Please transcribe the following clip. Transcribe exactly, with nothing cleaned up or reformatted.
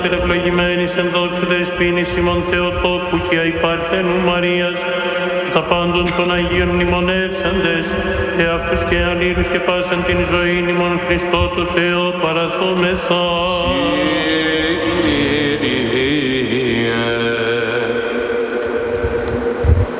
Ευλογημένης εν δόξου δεσποίνης ημών Θεοτόκου και αϊ Παρθένου Μαρίας, τα πάντων των Αγίων μνημονεύσαντες, εαυτούς και αλλήλους και πάσαν την ζωή ημών Χριστό του Θεό παραθόμεθα.